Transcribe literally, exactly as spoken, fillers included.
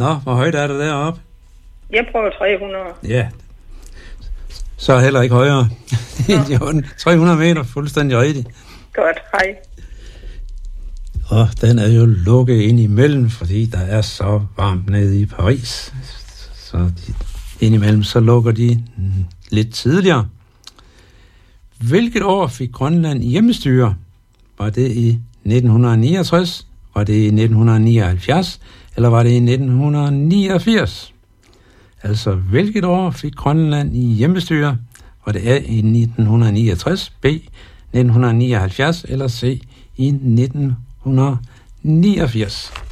Nå, hvor højt er det deroppe? Jeg prøver tre hundrede. Ja. Så er heller ikke højere. tre hundrede meter, fuldstændig rigtigt. Godt, hej. Og den er jo lukket ind imellem, fordi der er så varmt nede i Paris. Så de, indimellem så lukker de lidt tidligere. Hvilket år fik Grønland hjemmestyre? Var det i nitten niogtres? Var det i nitten nioghalvfjerds? Eller var det i nitten niogfirs? Altså, hvilket år fik Grønland i hjemmestyre? Var det A i nitten niogtres, B nitten nioghalvfjerds eller C i nitten niogfirs?